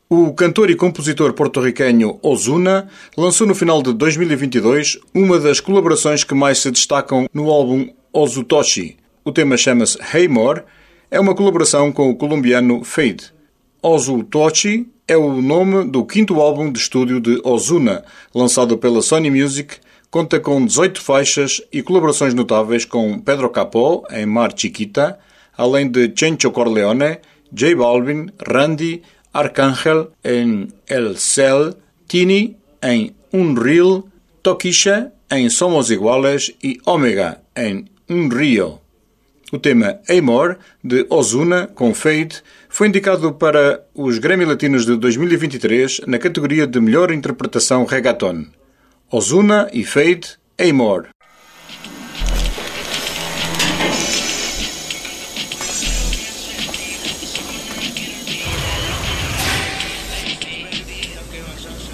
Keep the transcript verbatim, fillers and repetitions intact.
O cantor e compositor porto-riquenho Ozuna lançou no final de dois mil e vinte e dois uma das colaborações que mais se destacam no álbum Ozutoshi. O tema chama-se Hey More, é uma colaboração com o colombiano Feid. Ozutoshi é o nome do quinto álbum de estúdio de Ozuna, lançado pela Sony Music. Conta com dezoito faixas e colaborações notáveis com Pedro Capó em Mar Chiquita, além de Chencho Corleone, J Balvin, Randy, Arcángel em El Cel, Tini em Unreal, Tokisha em Somos Iguales e Omega em Un Rio. O tema Amor, de Ozuna, com Feid, foi indicado para os Grammy Latinos de dois mil e vinte e três na categoria de Melhor Interpretação Reggaeton. Ozuna e Feid, Amor.